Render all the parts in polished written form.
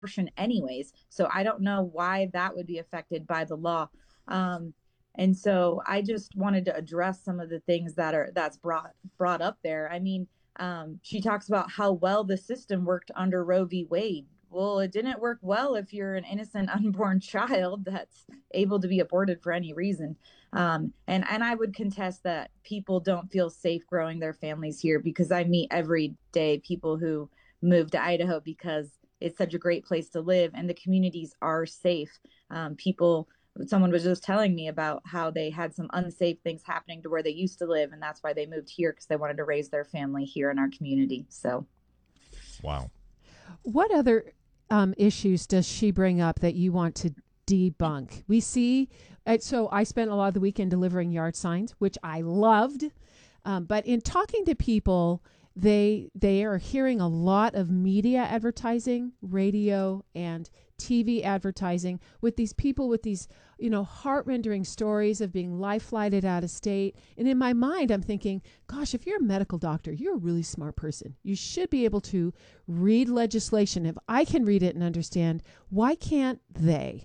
abortion anyways. So I don't know why that would be affected by the law. And so I just wanted to address some of the things that's brought up there. I mean, she talks about how well the system worked under Roe v. Wade. Well, it didn't work well if you're an innocent unborn child that's able to be aborted for any reason. And I would contest that people don't feel safe growing their families here, because I meet every day people who move to Idaho because it's such a great place to live and the communities are safe. People Someone was just telling me about how they had some unsafe things happening to where they used to live, and that's why they moved here, because they wanted to raise their family here in our community. So Wow. What other issues does she bring up that you want to debunk? We see, so I spent a lot of the weekend delivering yard signs, which I loved. But in talking to people, they are hearing a lot of media advertising, radio and TV advertising, with these people with these, heart-rendering stories of being life flighted out of state. And in my mind, I'm thinking, gosh, if you're a medical doctor, you're a really smart person. You should be able to read legislation. If I can read it and understand, why can't they?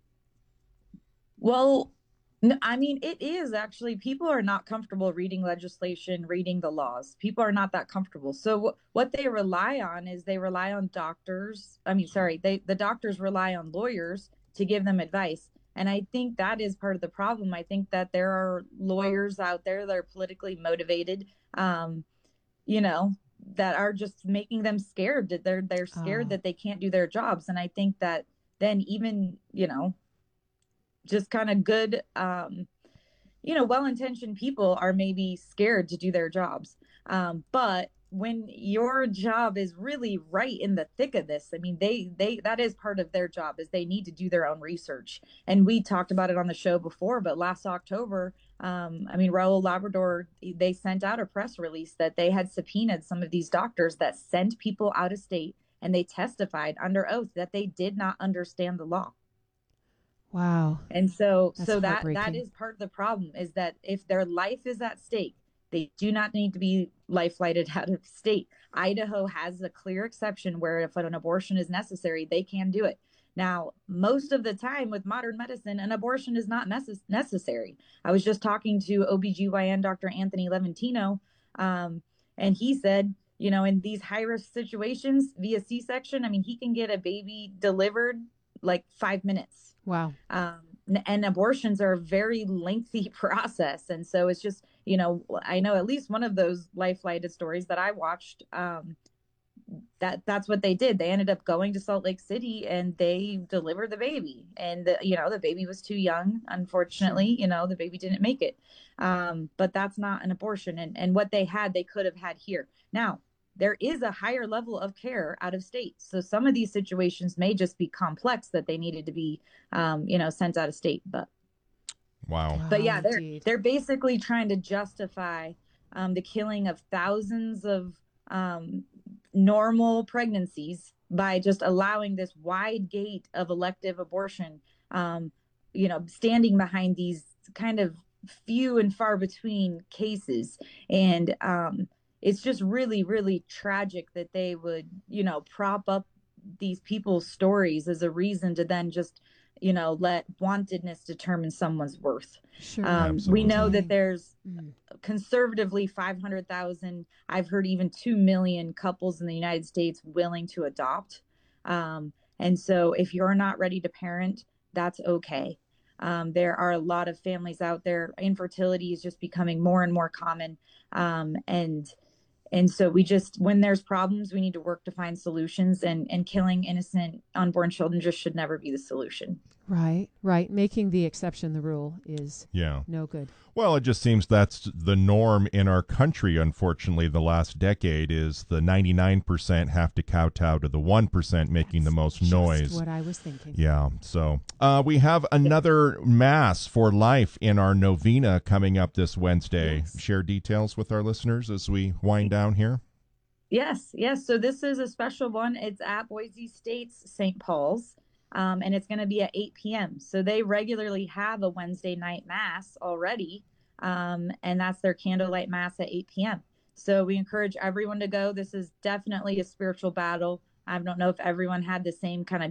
well, I mean, it is actually, people are not comfortable reading legislation, reading the laws. People are not that comfortable. So what they rely on is they rely on doctors. I mean, sorry, the doctors rely on lawyers to give them advice. And I think that is part of the problem. I think that there are lawyers out there that are politically motivated, um, you know, that are just making them scared, that they're scared Oh, that they can't do their jobs. And I think that then even, just kind of good, well-intentioned people are maybe scared to do their jobs. But when your job is really right in the thick of this, I mean, they that is part of their job, is they need to do their own research. And we talked about it on the show before, but last October, I mean, Raul Labrador, they sent out a press release that they had subpoenaed some of these doctors that sent people out of state, and they testified under oath that they did not understand the law. wow. And so That's that heartbreaking. is part of the problem, is that if their life is at stake, they do not need to be life flighted out of state. Idaho has a clear exception where if an abortion is necessary, they can do it. Now, most of the time with modern medicine, an abortion is not necessary. I was just talking to OBGYN Dr. Anthony Levantino, um, and he said, in these high risk situations via C section, I mean, he can get a baby delivered like 5 minutes. Wow. And abortions are a very lengthy process. And so it's just, I know at least one of those life flighted stories that I watched, that's what they did. They ended up going to Salt Lake City and they delivered the baby. And the baby was too young. Sure. Unfortunately, the baby didn't make it. But that's not an abortion. And what they had, they could have had here. Now, there is a higher level of care out of state. So some of these situations may just be complex, that they needed to be, sent out of state. Wow. But Wow, yeah, indeed. they're basically trying to justify the killing of thousands of normal pregnancies by just allowing this wide gate of elective abortion. Standing behind these kind of few and far between cases, and it's just really, really tragic that they would, prop up these people's stories as a reason to then just let wantedness determine someone's worth. Sure. We know Absolutely. that Dang. there's Mm. conservatively 500,000, I've heard even 2 million couples in the United States willing to adopt. And so if you're not ready to parent, that's okay. There are a lot of families out there. Infertility is just becoming more and more common. And so we just, when there's problems, we need to work to find solutions, and killing innocent unborn children just should never be the solution. Right, right. Making the exception the rule is Yeah. no good. Well, it just seems that's the norm in our country, unfortunately, the last decade is the 99% have to kowtow to the 1% making the That's most just noise. what I was thinking. Yeah. So we have another Mass for Life in our novena coming up this Wednesday. Yes. Share details with our listeners as we wind down here. Yes, yes. So this is a special one. It's at Boise State's St. Paul's, and it's going to be at 8 p.m. So they regularly have a Wednesday night mass already, and that's their candlelight mass at 8 p.m. So we encourage everyone to go. This is definitely a spiritual battle. I don't know if everyone had the same kind of